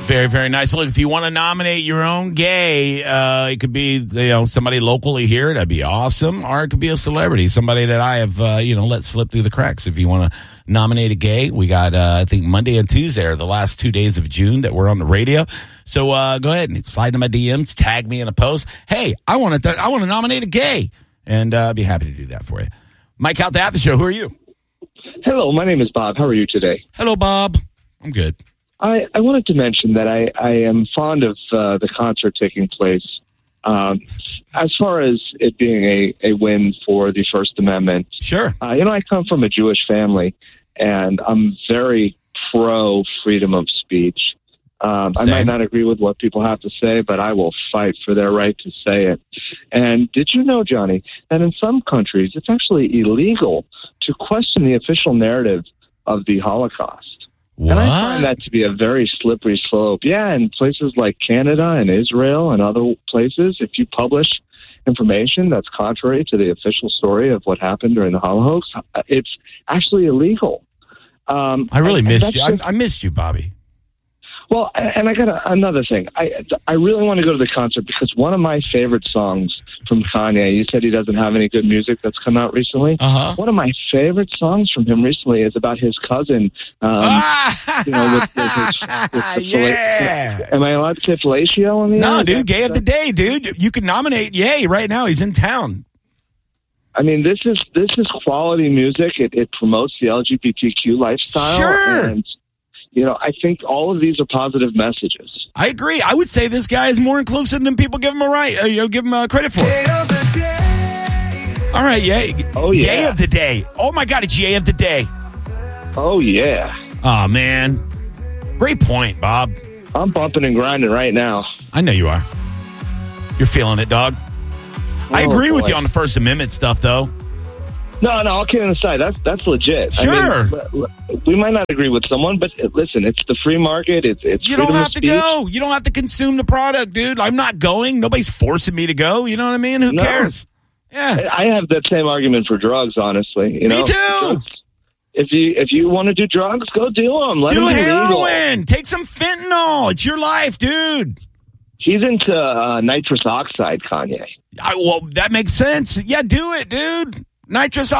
Very, very nice. Look, if you want to nominate your own gay, it could be somebody locally here. That'd be awesome. Or it could be a celebrity, somebody that I have let slip through the cracks. If you want to nominate a gay, we got I think Monday and Tuesday are the last 2 days of June that we're on the radio. So go ahead and slide into my DMs, tag me in a post. Hey, I want to nominate a gay, and I'd be happy to do that for you. Mike out the After Show. Who are you? Hello, my name is Bob. How are you today? Hello, Bob. I'm good. I wanted to mention that I am fond of the concert taking place. As far as it being a win for the First Amendment, sure. I come from a Jewish family, and I'm very pro freedom of speech. I might not agree with what people have to say, but I will fight for their right to say it. And did you know, Johnny, that in some countries it's actually illegal to question the official narrative of the Holocaust? What? And I find that to be a very slippery slope. Yeah, in places like Canada and Israel and other places, if you publish information that's contrary to the official story of what happened during the Holocaust, it's actually illegal. I really missed you. I missed you, Bobby. Well, and I got another thing. I really want to go to the concert because one of my favorite songs from Kanye, you said he doesn't have any good music that's come out recently. Uh-huh. One of my favorite songs from him recently is about his cousin. With yeah. Am I allowed to say fellatio on the No, air? dude, gay of the day, dude. You can nominate Ye right now. He's in town. I mean, this is quality music. It promotes the LGBTQ lifestyle. Sure. And I think all of these are positive messages. I agree. I would say this guy is more inclusive than people give him give him credit for. All right, Ye. Oh, yeah. Ye of the day. Oh, my God, it's Ye of the day. Oh, yeah. Oh, man. Great point, Bob. I'm bumping and grinding right now. I know you are. You're feeling it, dog. I agree with you on the First Amendment stuff, though. No, all kidding aside, that's legit. Sure. I mean, we might not agree with someone, but listen, it's the free market. It's you don't have to go. You don't have to consume the product, dude. I'm not going. Nobody's forcing me to go. You know what I mean? Who cares? Yeah. I have that same argument for drugs, honestly. Me too. If you want to do drugs, go do them. Let do them be heroin. legal. Take some fentanyl. It's your life, dude. He's into nitrous oxide, Kanye. Well, that makes sense. Yeah, do it, dude. Nitrous